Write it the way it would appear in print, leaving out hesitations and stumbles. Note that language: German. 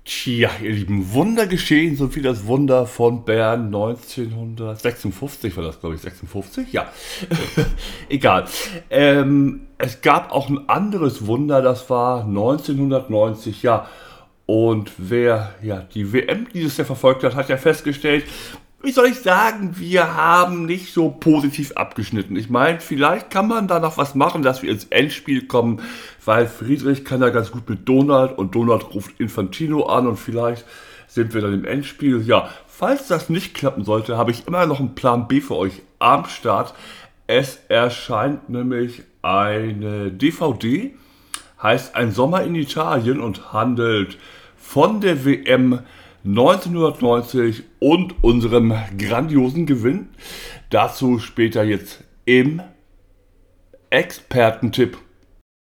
Tja, ihr Lieben, Wunder geschehen, so wie das Wunder von Bern 1956 war das, glaube ich, 56? Ja, egal. Es gab auch ein anderes Wunder, das war 1990, ja. Und wer ja die WM dieses Jahr verfolgt hat, hat ja festgestellt, wie soll ich sagen, wir haben nicht so positiv abgeschnitten. Ich meine, vielleicht kann man da noch was machen, dass wir ins Endspiel kommen, weil Friedrich kann ja ganz gut mit Donald und Donald ruft Infantino an und vielleicht sind wir dann im Endspiel. Ja, falls das nicht klappen sollte, habe ich immer noch einen Plan B für euch am Start. Es erscheint nämlich eine DVD, heißt Ein Sommer in Italien und handelt von der WM 1990 und unserem grandiosen Gewinn. Dazu später jetzt im Expertentipp.